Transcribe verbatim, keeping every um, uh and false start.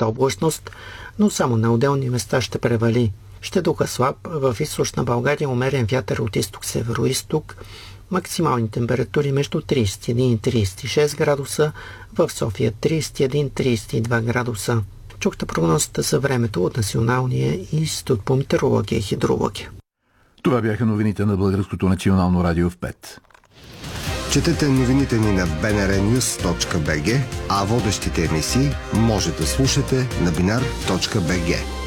обща облачност, но само на отделни места ще превали. Ще духа слаб, в източна България умерен вятър от изток-североизток, максимални температури между тридесет и един и тридесет и шест градуса, в София тридесет и един до тридесет и два градуса. Чухте прогнозата за времето от Националния институт по метеорология и хидрология. Това бяха новините на Българското национално радио в пет. Четете новините ни на би ен ар нюз точка би джи, а водещите емисии може да слушате на бинар точка би джи.